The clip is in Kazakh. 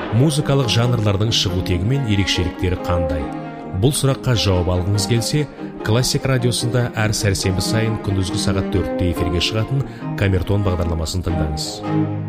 Музыкалық жанрлардың шығу тегі мен ерекшеліктері қандай? Бұл сұраққа жауап алғыңыз келсе, Классик радиосында әр сәрсенбі сайын күндізгі сағат 4-те эфирге шығатын Камертон бағдарламасын тыңдаңыз.